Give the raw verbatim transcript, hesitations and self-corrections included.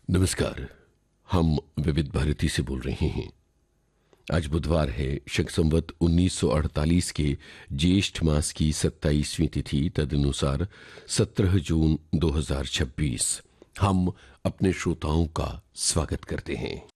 नमस्कार। हम विविध भारती से बोल रहे हैं। आज बुधवार है, शक संवत उन्नीस सौ अड़तालीस के ज्येष्ठ मास की सत्ताईसवीं तिथि, तदनुसार सत्रह जून दो हजार छब्बीस। हम अपने श्रोताओं का स्वागत करते हैं।